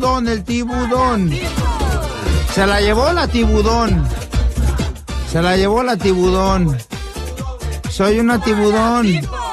El tibudón. Se la llevó la tibudón. Se la llevó la tibudón. Soy una tibudón.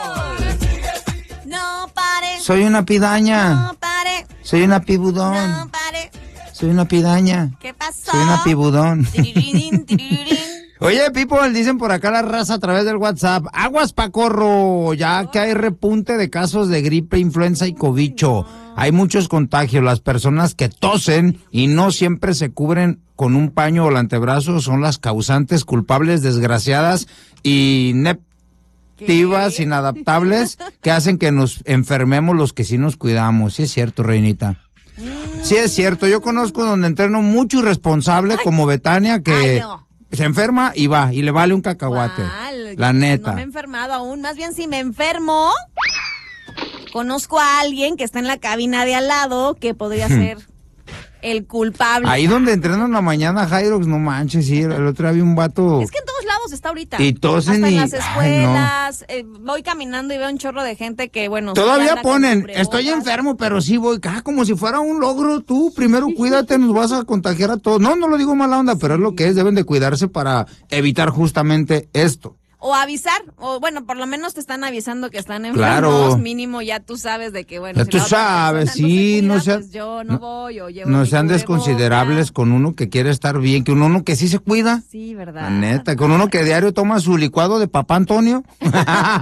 No pare. Soy una pidaña. No pare. Soy una pibudón. No pare. Soy una pidaña. ¿Qué pasó? Soy una pibudón. Tirirín, tirirín. Oye, people, dicen por acá la raza a través del WhatsApp. Aguas, Pacorro, ya que hay repunte de casos de gripe, influenza y cobicho. Hay muchos contagios. Las personas que tosen y no siempre se cubren con un paño o el antebrazo son las causantes culpables, desgraciadas y ineptivas, inadaptables, que hacen que nos enfermemos los que sí nos cuidamos. Sí es cierto, reinita. Sí es cierto. Yo conozco donde entreno mucho irresponsable como Betania que... se enferma y va, y le vale un cacahuate. La neta. No me he enfermado aún. Más bien, si me enfermo, conozco a alguien que está en la cabina de al lado que podría ser el culpable. Ahí donde entrenan en la mañana, Jairox, no manches, sí, el otro día había un vato. Es que en todos lados está ahorita. Y tosen hasta en y... las escuelas. Voy caminando y veo un chorro de gente que, bueno... Todavía ponen, estoy enfermo, pero sí voy. Como si fuera un logro. Tú primero cuídate, nos vas a contagiar a todos. No lo digo mala onda, pero es lo que es. Deben de cuidarse para evitar justamente esto. O avisar, o bueno, por lo menos te están avisando que están enfermos, claro. Mínimo ya tú sabes de que, bueno, ya si tú sabes, sí, no no se cuida, sean, pues yo no voy, o llevo no mi sean desconsiderables con uno que quiere estar bien, que uno que sí se cuida. Sí, ¿verdad? La neta, con uno que diario toma su licuado de Papá Antonio.